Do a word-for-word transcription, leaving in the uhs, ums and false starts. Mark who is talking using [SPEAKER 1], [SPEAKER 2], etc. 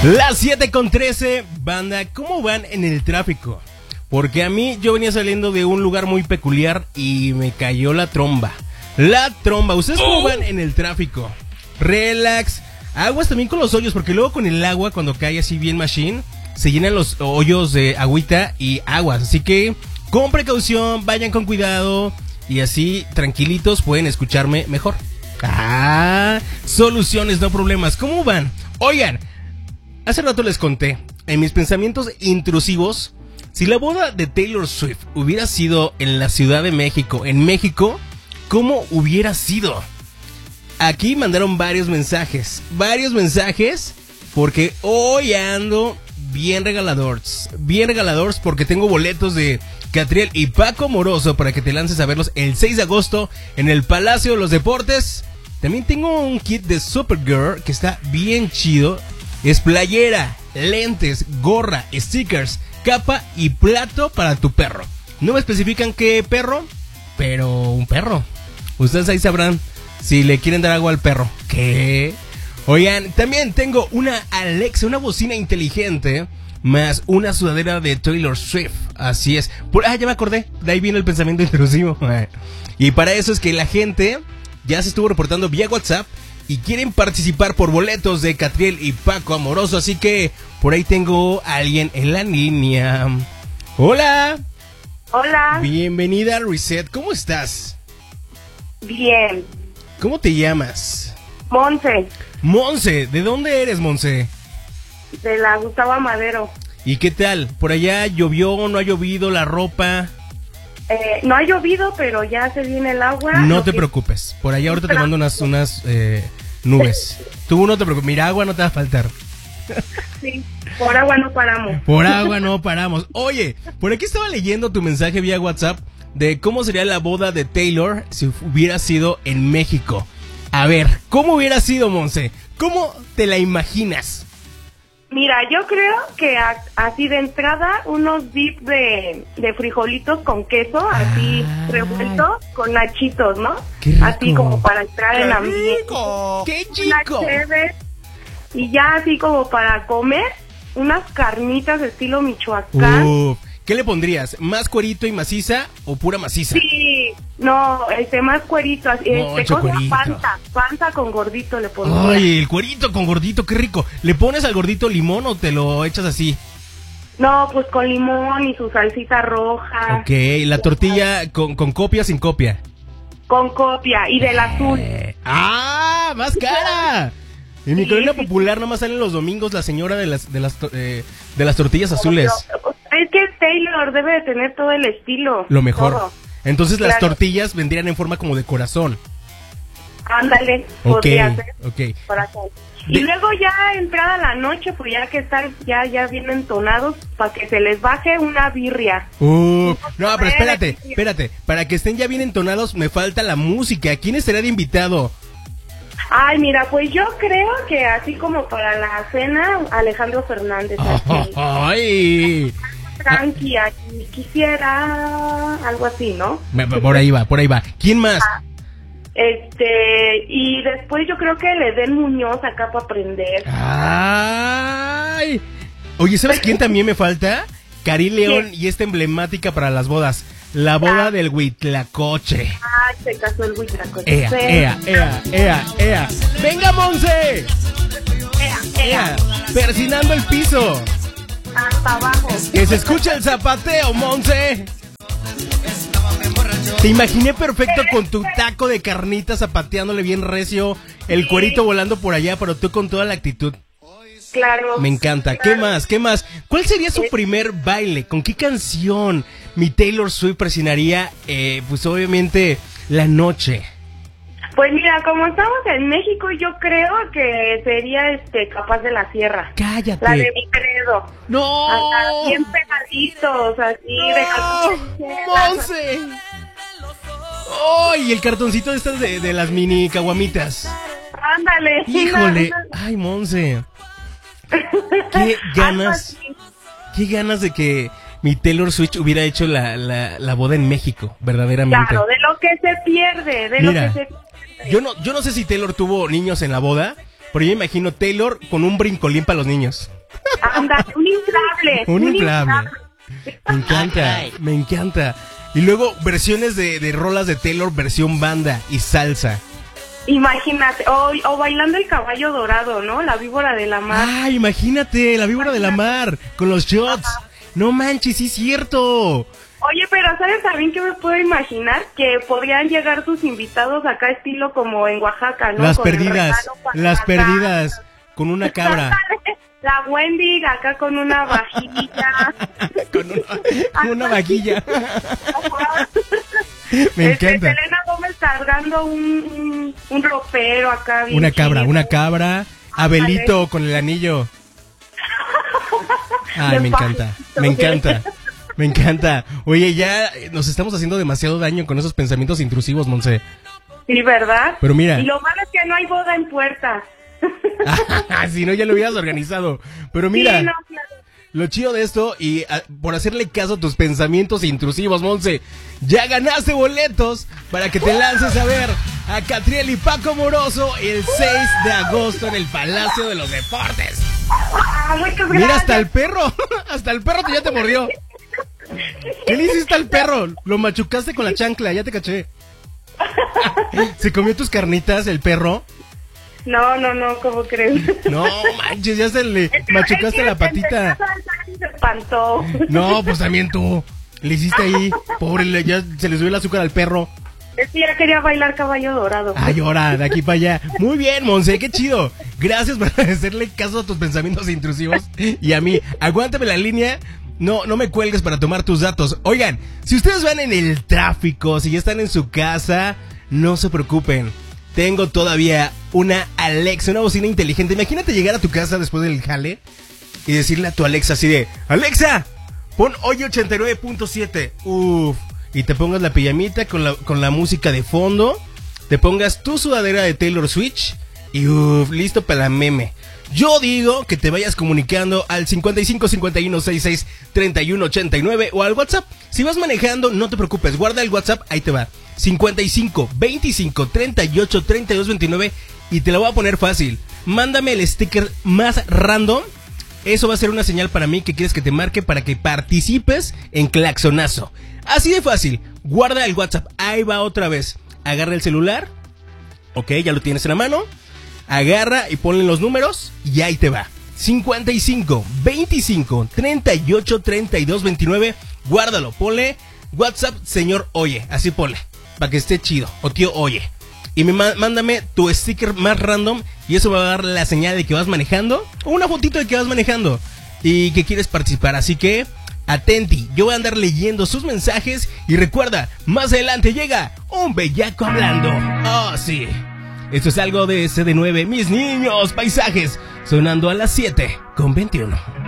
[SPEAKER 1] Las siete con trece, banda, ¿cómo van en el tráfico? Porque a mí yo venía saliendo de un lugar muy peculiar y me cayó la tromba. La tromba, ¿ustedes cómo van en el tráfico? Relax, aguas también con los hoyos, porque luego con el agua cuando cae así bien machine, se llenan los hoyos de agüita y aguas. Así que con precaución, vayan con cuidado y así tranquilitos pueden escucharme mejor. Ah, soluciones, no problemas. ¿Cómo van? Oigan, hace rato les conté, en mis pensamientos intrusivos, si la boda de Taylor Swift hubiera sido en la Ciudad de México, en México, ¿cómo hubiera sido? Aquí mandaron varios mensajes, varios mensajes, porque hoy ando bien regaladores, bien regaladores porque tengo boletos de Catriel y Paco Amoroso para que te lances a verlos el seis de agosto en el Palacio de los Deportes. También tengo un kit de Supergirl que está bien chido. Es playera, lentes, gorra, stickers, capa y plato para tu perro. No me especifican qué perro, pero un perro. Ustedes ahí sabrán si le quieren dar agua al perro. ¿Qué? Oigan, también tengo una Alexa, una bocina inteligente, más una sudadera de Taylor Swift. Así es. Por, ah, ya me acordé. De ahí viene el pensamiento intrusivo. Y para eso es que la gente ya se estuvo reportando vía WhatsApp y quieren participar por boletos de Catriel y Paco Amoroso. Así que por ahí tengo a alguien en la línea. Hola.
[SPEAKER 2] Hola.
[SPEAKER 1] Bienvenida a Reset. ¿Cómo estás?
[SPEAKER 2] Bien.
[SPEAKER 1] ¿Cómo te llamas?
[SPEAKER 2] Monse.
[SPEAKER 1] Monse. ¿De dónde eres, Monse?
[SPEAKER 2] De la Gustavo Madero.
[SPEAKER 1] ¿Y qué tal? ¿Por allá llovió, no ha llovido la ropa?
[SPEAKER 2] Eh, no ha llovido, pero ya se viene el agua.
[SPEAKER 1] No te preocupes. Por allá ahorita te mando unas, unas eh, nubes. Tú no te preocupes. Mira, agua no te va a faltar.
[SPEAKER 2] Sí, por agua no paramos.
[SPEAKER 1] Por agua no paramos. Oye, por aquí estaba leyendo tu mensaje vía WhatsApp de cómo sería la boda de Taylor si hubiera sido en México. A ver, ¿cómo hubiera sido, Monse? ¿Cómo te la imaginas?
[SPEAKER 2] Mira, yo creo que a, así de entrada unos dips de, de frijolitos con queso, así
[SPEAKER 1] ah,
[SPEAKER 2] revueltos con nachitos, ¿no?
[SPEAKER 1] Qué rico.
[SPEAKER 2] Así como para entrar en ambiente.
[SPEAKER 1] Rico. ¡Qué
[SPEAKER 2] Una
[SPEAKER 1] chico!
[SPEAKER 2] cheve, y ya así como para comer, unas carnitas estilo Michoacán.
[SPEAKER 1] Uf, ¿qué le pondrías? ¿Más cuerito y maciza o pura maciza?
[SPEAKER 2] Sí, no, este más cuerito, así,
[SPEAKER 1] Mucho
[SPEAKER 2] este cosa
[SPEAKER 1] cuerito.
[SPEAKER 2] panza, panza con gordito le pondría.
[SPEAKER 1] Ay, el cuerito con gordito, qué rico. ¿Le pones al gordito limón o te lo echas así?
[SPEAKER 2] No, pues con limón y su salsita roja.
[SPEAKER 1] Ok, la tortilla con, con copia o sin copia.
[SPEAKER 2] Con copia y del azul.
[SPEAKER 1] Eh, ¡Ah! ¡Más cara! En mi
[SPEAKER 2] Sí,
[SPEAKER 1] colonia
[SPEAKER 2] sí,
[SPEAKER 1] popular nomás salen los domingos la señora de las de las to- eh, de las tortillas azules.
[SPEAKER 2] Pero, es que Taylor debe de tener todo el estilo.
[SPEAKER 1] Lo mejor.
[SPEAKER 2] Todo.
[SPEAKER 1] Entonces las
[SPEAKER 2] Claro.
[SPEAKER 1] tortillas vendrían en forma como de corazón.
[SPEAKER 2] Ándale,
[SPEAKER 1] Ok,
[SPEAKER 2] podría ser.
[SPEAKER 1] ok.
[SPEAKER 2] Corazón. Y
[SPEAKER 1] De-
[SPEAKER 2] luego ya entrada la noche, pues ya que están ya ya bien entonados, para que se les baje una birria.
[SPEAKER 1] Uh, no, pero
[SPEAKER 2] ver,
[SPEAKER 1] espérate,
[SPEAKER 2] aquí.
[SPEAKER 1] espérate. Para que estén ya bien entonados me falta la música. ¿Quién estaría de invitado?
[SPEAKER 2] Ay, mira, pues yo creo que así como para la cena, Alejandro Fernández. Así.
[SPEAKER 1] ¡Ay!
[SPEAKER 2] Tranqui, aquí quisiera algo así, ¿no?
[SPEAKER 1] Me- me- Por ahí va, por ahí va. ¿Quién más?
[SPEAKER 2] Ah, Este, y después yo creo que le den Muñoz acá para aprender.
[SPEAKER 1] ¡Ay! Oye, ¿sabes quién también me falta? Cari León y esta emblemática para las bodas. La boda
[SPEAKER 2] Ah.
[SPEAKER 1] del Huitlacoche.
[SPEAKER 2] Ay, se casó el Huitlacoche.
[SPEAKER 1] Ea, ea, ea, ea, ea. ¡Venga, Monse!
[SPEAKER 2] ea,
[SPEAKER 1] Ea,
[SPEAKER 2] ea,
[SPEAKER 1] persinando el piso.
[SPEAKER 2] hasta abajo.
[SPEAKER 1] Que se escucha el zapateo, Monse. Te imaginé perfecto con tu taco de carnitas zapateándole bien recio, el cuerito volando por allá, pero tú con toda la actitud.
[SPEAKER 2] Claro.
[SPEAKER 1] Me encanta. ¿Qué más? ¿Qué más? ¿Cuál sería su primer baile? ¿Con qué canción mi Taylor Swift presionaría, eh, pues obviamente, la noche?
[SPEAKER 2] Pues mira, como estamos en México, yo creo que sería este Capaz de la Sierra.
[SPEAKER 1] Cállate.
[SPEAKER 2] La de Mi Credo.
[SPEAKER 1] ¡No!
[SPEAKER 2] Hasta bien pegaditos, así de
[SPEAKER 1] ¡No! ¡Monse! ¡Ay! El cartoncito de estas de, de las mini caguamitas.
[SPEAKER 2] Ándale.
[SPEAKER 1] Híjole.
[SPEAKER 2] una-
[SPEAKER 1] Ay, Monse. Qué ganas.
[SPEAKER 2] Algo así.
[SPEAKER 1] Qué ganas de que mi Taylor Swift hubiera hecho la, la, la boda en México, verdaderamente.
[SPEAKER 2] Claro, de lo que se pierde, de
[SPEAKER 1] Mira,
[SPEAKER 2] lo que se pierde.
[SPEAKER 1] Yo no, yo no sé si Taylor tuvo niños en la boda, pero yo imagino Taylor con un brincolín para los niños.
[SPEAKER 2] Anda, un inflable.
[SPEAKER 1] Un
[SPEAKER 2] un
[SPEAKER 1] inflable.
[SPEAKER 2] inflable.
[SPEAKER 1] Me encanta, me encanta. Y luego versiones de, de rolas de Taylor, versión banda y salsa.
[SPEAKER 2] Imagínate, o, o bailando el caballo dorado, ¿no? La víbora de la mar.
[SPEAKER 1] Ah, imagínate, la víbora de la mar, con los shots. No manches, sí es cierto.
[SPEAKER 2] Oye, pero ¿sabes también qué me puedo imaginar? Que podrían llegar tus invitados acá estilo como en Oaxaca, ¿no?
[SPEAKER 1] Las
[SPEAKER 2] Con el
[SPEAKER 1] perdidas,
[SPEAKER 2] regalo para
[SPEAKER 1] las
[SPEAKER 2] la
[SPEAKER 1] perdidas,
[SPEAKER 2] casa.
[SPEAKER 1] con una cabra.
[SPEAKER 2] La Wendy acá con una vajilla.
[SPEAKER 1] con, una, con una vaquilla. Me
[SPEAKER 2] Este,
[SPEAKER 1] encanta.
[SPEAKER 2] Selena Gómez cargando un, un, un ropero acá. Bien
[SPEAKER 1] Una cabra,
[SPEAKER 2] chido.
[SPEAKER 1] una cabra. Abelito con el anillo. Ay, me encanta, me encanta, me encanta. Oye, ya nos estamos haciendo demasiado daño con esos pensamientos intrusivos, Monse.
[SPEAKER 2] Sí, ¿verdad?
[SPEAKER 1] Pero mira.
[SPEAKER 2] Y lo malo es que no hay boda en puerta.
[SPEAKER 1] Si no, ya lo hubieras organizado. Pero mira,
[SPEAKER 2] Sí, no, claro.
[SPEAKER 1] lo chido de esto, y a, por hacerle caso a tus pensamientos intrusivos, Monse, ya ganaste boletos para que te lances a ver a Catriel y Paco Moroso el seis de agosto en el Palacio de los Deportes.
[SPEAKER 2] Ah, muchas gracias.
[SPEAKER 1] Mira, hasta el perro, hasta el perro ya te mordió. ¿Qué le hiciste al perro? Lo machucaste con la chancla, ya te caché. ¿Se comió tus carnitas el perro?
[SPEAKER 2] No, no, no, ¿cómo crees?
[SPEAKER 1] No manches, ya se le machucaste la patita.
[SPEAKER 2] Se espantó.
[SPEAKER 1] No, pues también tú. Le hiciste ahí, pobre, le- ya se le subió el azúcar al perro.
[SPEAKER 2] Es que ya quería bailar caballo dorado.
[SPEAKER 1] Ay, ahora, de aquí para allá. Muy bien, Monse, qué chido. Gracias por hacerle caso a tus pensamientos intrusivos. Y a mí, aguántame la línea. No, no me cuelgues para tomar tus datos. Oigan, si ustedes van en el tráfico, si ya están en su casa, no se preocupen. Tengo todavía una Alexa, una bocina inteligente. Imagínate llegar a tu casa después del jale y decirle a tu Alexa así de: Alexa, pon hoy ochenta y nueve punto siete. Uf. Y te pongas la pijamita con la, con la música de fondo. Te pongas tu sudadera de Taylor Swift. Y uff, listo para la meme. Yo digo que te vayas comunicando al cincuenta y cinco cincuenta y uno sesenta y seis treinta y uno ochenta y nueve o al WhatsApp. Si vas manejando, no te preocupes, guarda el WhatsApp, ahí te va. cincuenta y cinco veinticinco treinta y ocho treinta y dos veintinueve y te lo voy a poner fácil. Mándame el sticker más random. Eso va a ser una señal para mí que quieres que te marque para que participes en Claxonazo. Así de fácil. Guarda el WhatsApp, ahí va otra vez. Agarra el celular. Ok, ya lo tienes en la mano. Agarra y ponle los números y ahí te va. cincuenta y cinco veinticinco treinta y ocho treinta y dos veintinueve. Guárdalo, ponle WhatsApp señor Oye, así ponle, para que esté chido, o tío Oye. Y me má- mándame tu sticker más random y eso va a dar la señal de que vas manejando o una fotito de que vas manejando y que quieres participar. Así que atenti, yo voy a andar leyendo sus mensajes y recuerda, más adelante llega un bellaco hablando. Oh, sí. Esto es algo de C D nueve, mis niños, paisajes, sonando a las siete con veintiuno.